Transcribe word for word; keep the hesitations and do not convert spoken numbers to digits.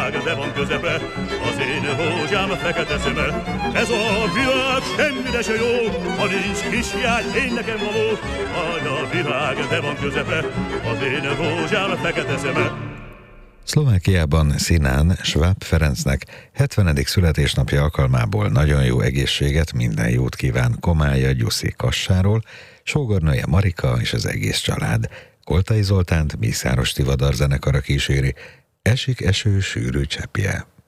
világ, de van közepe, az én rózsám fekete szeme. Ez a világ semmire se jó, ha nincs kisjány, én nekem való. Nagy a világ, de van közepe, az én rózsám fekete szeme. Szlovákiában Sinán Schwab Ferencnek hetvenedik születésnapja alkalmából nagyon jó egészséget, minden jót kíván Komája Gyuszi Kassáról, sógornője Marika és az egész család. Koltai Zoltánt Mészáros Tivadar zenekara kíséri, Esik eső sűrű cseppje.